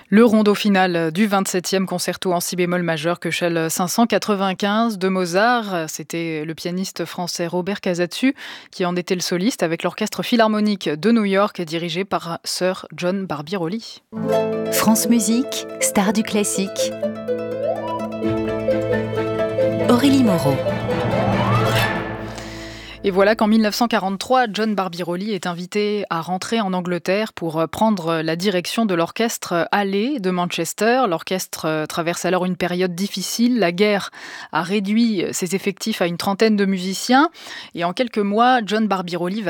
Le rondo final du 27e concerto en si bémol majeur Köchel 595 de Mozart. C'était le pianiste français Robert Casatsu qui en était le soliste avec l'Orchestre Philharmonique de New York dirigé par Sir John Barbirolli. France Musique, star du classique. Aurélie Moreau. Et voilà qu'en 1943, John Barbirolli est invité à rentrer en Angleterre pour prendre la direction de l'orchestre Hallé de Manchester. L'orchestre traverse alors une période difficile. La guerre a réduit ses effectifs à une trentaine de musiciens. Et en quelques mois, John Barbirolli va